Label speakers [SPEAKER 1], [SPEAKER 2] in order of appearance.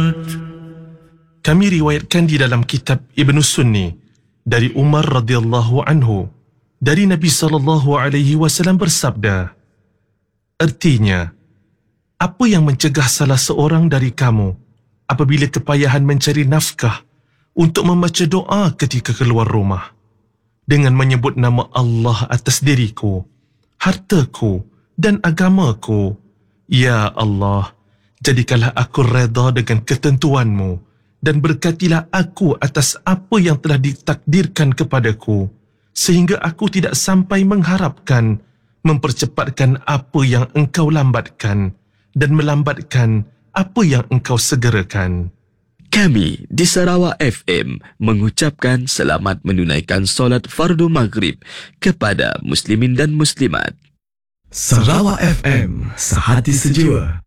[SPEAKER 1] Kami riwayatkan di dalam kitab Ibn Sunni dari Umar radhiyallahu anhu dari Nabi SAW bersabda, artinya, apa yang mencegah salah seorang dari kamu apabila kepayahan mencari nafkah untuk membaca doa ketika keluar rumah dengan menyebut nama Allah atas diriku, hartaku dan agamaku? Ya Allah, jadikanlah aku redha dengan ketentuanmu dan berkatilah aku atas apa yang telah ditakdirkan kepadaku, sehingga aku tidak sampai mengharapkan mempercepatkan apa yang engkau lambatkan dan melambatkan apa yang engkau segerakan.
[SPEAKER 2] Kami di Sarawak FM mengucapkan selamat menunaikan solat fardu maghrib kepada muslimin dan muslimat.
[SPEAKER 3] Sarawak FM, sehati sejiwa.